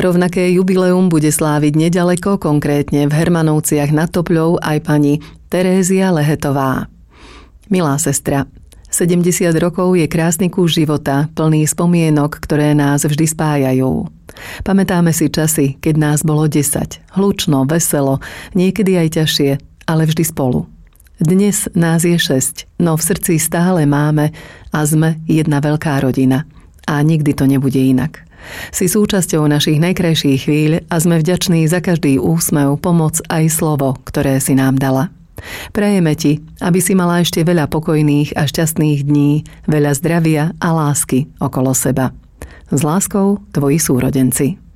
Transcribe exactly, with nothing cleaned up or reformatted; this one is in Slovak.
rovnaké jubileum bude sláviť nedaleko, konkrétne v Hermanovciach nad Topľou aj pani Terézia Lehetová. Milá sestra, sedemdesiat rokov je krásny kus života, plný spomienok, ktoré nás vždy spájajú. Pamätáme si časy, keď nás bolo desať. Hlučno, veselo, niekedy aj ťažšie, ale vždy spolu. Dnes nás je šesť, no v srdci stále máme a sme jedna veľká rodina. A nikdy to nebude inak. Si súčasťou našich najkrajších chvíľ a sme vďační za každý úsmev, pomoc aj slovo, ktoré si nám dala. Prajeme ti, aby si mala ešte veľa pokojných a šťastných dní, veľa zdravia a lásky okolo seba. S láskou, tvoji súrodenci.